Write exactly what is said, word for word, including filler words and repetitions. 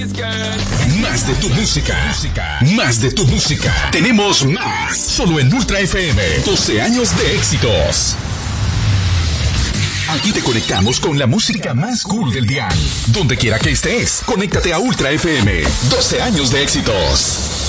Más de tu música. Más de tu música. Tenemos más. Solo en Ultra F M. doce años de éxitos. Aquí te conectamos con la música más cool del dial. Donde quiera que estés, conéctate a Ultra F M. doce años de éxitos.